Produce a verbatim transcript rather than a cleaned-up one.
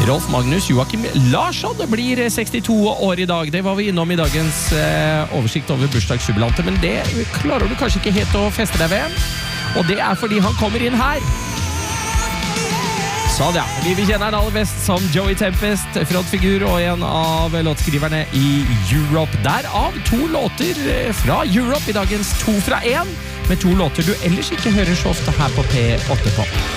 Rolf Magnus Joakim Larsson blir sekstito år i dag. Det var vi innom i dagens eh, oversikt over bursdagsjubilanter, men det klarer du kanskje ikke helt å feste deg ved. Og det er fordi han kommer inn her. Sånn ja, vi vil kjenne han aller best som Joey Tempest, frontfigur og en av låtskriverne i Europe. Derav to låter fra Europe i dagens to fra én, med to låter du ellers ikke hører så ofte her på P åtte Pop.